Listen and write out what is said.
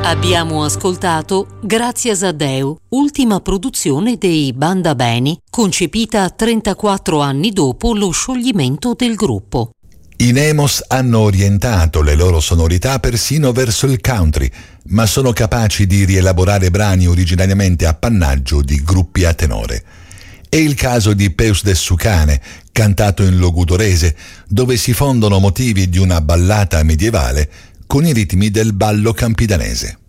Abbiamo ascoltato Grazias a Deu, ultima produzione dei Banda Beni, concepita 34 anni dopo lo scioglimento del gruppo. I Nemos hanno orientato le loro sonorità persino verso il country, ma sono capaci di rielaborare brani originariamente appannaggio di gruppi a tenore. È il caso di Peus de Sucane, cantato in logudorese, dove si fondono motivi di una ballata medievale con i ritmi del ballo campidanese.